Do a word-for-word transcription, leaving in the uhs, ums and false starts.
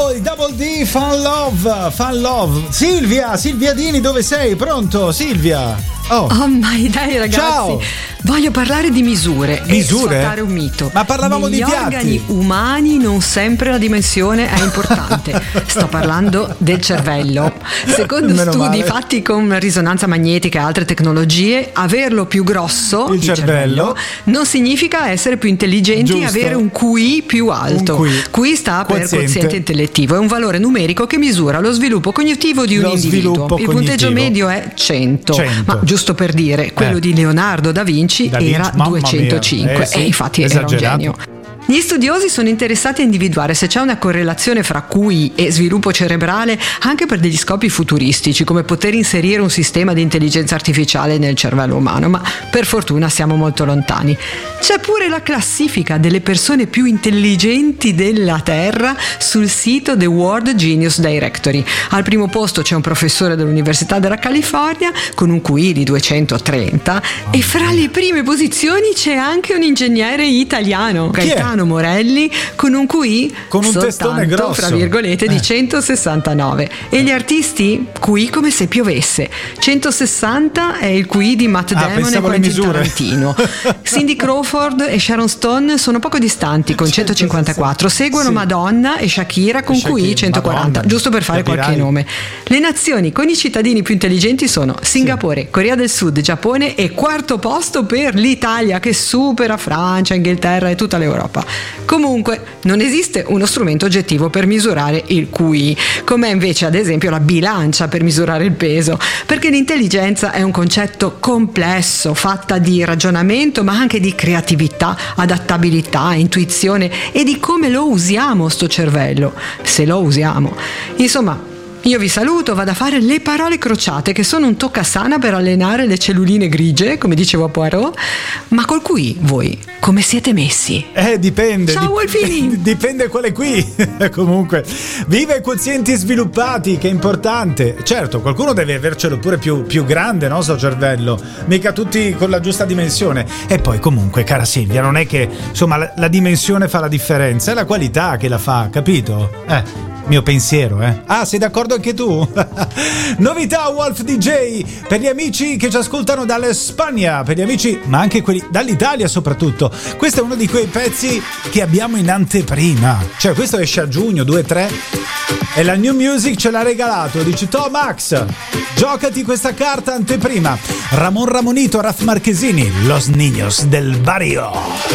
Double, double D, fan love, fan love. Silvia, Silvia Dini, dove sei? Pronto, Silvia? Oh, oh ma dai ragazzi. Ciao. Voglio parlare di misure, misure? e sfatare un mito. Ma parlavamo Negli di piatti. organi umani non sempre la dimensione è importante. Sto parlando del cervello. Secondo Meno studi male. fatti con risonanza magnetica e altre tecnologie, averlo più grosso, il, il cervello, cervello, non significa essere più intelligenti e avere un Q I più alto. Un Q I. Q I sta per Quoziente. quoziente intellettivo, è un valore numerico che misura lo sviluppo cognitivo di un Lo individuo. sviluppo Il punteggio cognitivo. medio è cento, cento. ma giusto per dire, quello Eh. di Leonardo da Vinci, Da Vinci, era mamma duecentocinque mia. Eh sì, e infatti era un esagerato. genio. Gli studiosi sono interessati a individuare se c'è una correlazione fra Q I e sviluppo cerebrale anche per degli scopi futuristici, come poter inserire un sistema di intelligenza artificiale nel cervello umano, ma per fortuna siamo molto lontani. C'è pure la classifica delle persone più intelligenti della Terra sul sito The World Genius Directory. Al primo posto c'è un professore dell'Università della California con un Q I di duecentotrenta oh, e fra le prime posizioni c'è anche un ingegnere italiano, Gaetano Morelli, con un Q I con un soltanto, testone grosso, fra virgolette, di eh. centosessantanove. E gli artisti? Q I come se piovesse. centosessanta è il Q I di Matt ah, Damon e Quentin Tarantino. Cindy Crawford e Sharon Stone sono poco distanti con centocinquantaquattro. Seguono sì. Madonna e Shakira con Shakira, Q I centoquaranta, Madonna, giusto per fare capirai. Qualche nome. Le nazioni con i cittadini più intelligenti sono Singapore, sì. Corea del Sud, Giappone e quarto posto per l'Italia, che supera Francia, Inghilterra e tutta l'Europa. Comunque non esiste uno strumento oggettivo per misurare il Q I, come invece ad esempio la bilancia per misurare il peso, perché l'intelligenza è un concetto complesso, fatta di ragionamento ma anche di creatività, adattabilità, intuizione e di come lo usiamo sto cervello, se lo usiamo. Insomma, io vi saluto, vado a fare le parole crociate, che sono un toccasana per allenare le celluline grigie, come dicevo a Poirot. Ma col Q I voi come siete messi? Eh, dipende. Ciao Wolfini! Dipende quale qui. Comunque, viva i quozienti sviluppati, che è importante. Certo, qualcuno deve avercelo pure più, più grande, no, sto cervello. Mica tutti con la giusta dimensione. E poi comunque, cara Silvia, non è che insomma la, la dimensione fa la differenza, è la qualità che la fa, capito? Eh. Mio pensiero, eh. Ah, sei d'accordo anche tu? Novità Wolf D J per gli amici che ci ascoltano dalla Spagna, per gli amici, ma anche quelli dall'Italia soprattutto. Questo è uno di quei pezzi che abbiamo in anteprima. Cioè, questo esce a giugno, due tre. E la New Music ce l'ha regalato. Dice: Tomax, giocati questa carta anteprima. Ramon Ramonito, Raf Marchesini, Los Niños del Barrio.